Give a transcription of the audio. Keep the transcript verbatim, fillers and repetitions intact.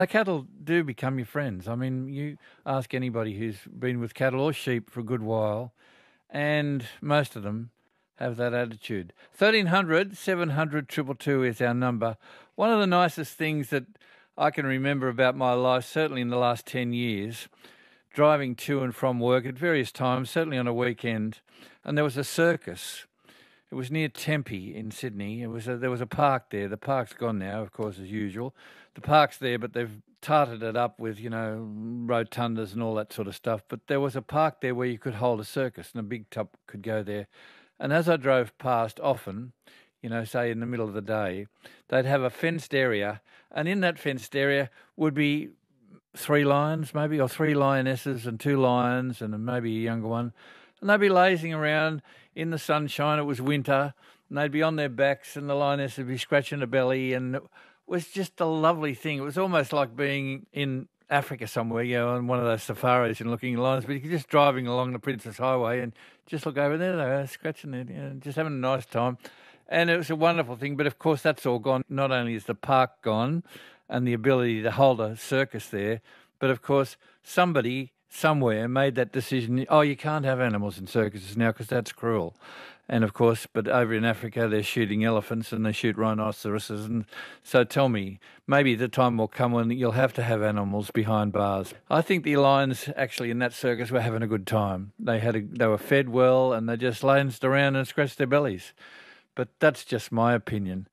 The cattle do become your friends. I mean, you ask anybody who's been with cattle or sheep for a good while, and most of them have that attitude. thirteen hundred, seven hundred, two two two is our number. One of the nicest things that I can remember about my life, certainly in the last ten years, driving to and from work at various times, certainly on a weekend, and there was a circus. It was near Tempe in Sydney. It was a, there was a park there. The park's gone now, of course, as usual. The park's there, but they've tarted it up with, you know, rotundas and all that sort of stuff. But there was a park there where you could hold a circus, and a big top could go there. And as I drove past often, you know, say in the middle of the day, they'd have a fenced area, and in that fenced area would be three lions maybe, or three lionesses and two lions and maybe a younger one. And they'd be lazing around in the sunshine. It was winter, and they'd be on their backs, and the lioness would be scratching her belly, and it was just a lovely thing. It was almost like being in Africa somewhere, you know, on one of those safaris and looking at lions, but you're just driving along the Princess Highway and just look over there, they are scratching it, you know, just having a nice time. And it was a wonderful thing, but of course that's all gone. Not only is the park gone and the ability to hold a circus there, but of course somebody somewhere made that decision, oh, you can't have animals in circuses now because that's cruel. And of course, but over in Africa, they're shooting elephants and they shoot rhinoceroses. And so tell me, maybe the time will come when you'll have to have animals behind bars. I think the lions actually in that circus were having a good time. They had a, they were fed well and they just lounged around and scratched their bellies. But that's just my opinion.